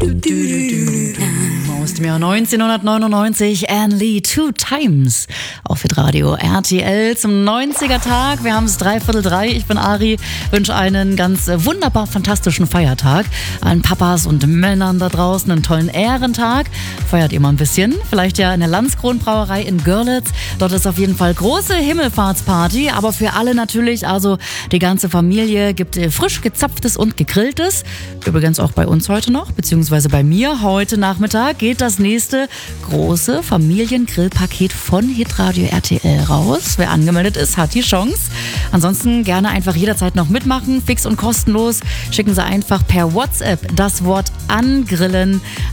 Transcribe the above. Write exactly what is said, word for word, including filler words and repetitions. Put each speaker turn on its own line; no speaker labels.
Aus dem Jahr neunzehnhundertneunundneunzig, Anne Lee, Two Times auf Hitradio R T L zum neunziger-Tag. Wir haben es dreiviertel drei. Ich bin Ari, wünsche einen ganz wunderbar fantastischen Feiertag. Allen Papas und Männern da draußen einen tollen Ehrentag. Feiert ihr mal ein bisschen. Vielleicht ja in der Landskron-Brauerei in Görlitz. Dort ist auf jeden Fall große Himmelfahrtsparty, aber für alle natürlich, also die ganze Familie, gibt frisch gezapftes und gegrilltes. Übrigens auch bei uns heute noch, beziehungsweise bei mir heute Nachmittag geht das nächste große Familiengrillpaket von Hitradio R T L raus. Wer angemeldet ist, hat die Chance. Ansonsten gerne einfach jederzeit noch mitmachen, fix und kostenlos. Schicken Sie einfach per WhatsApp das Wort angrillen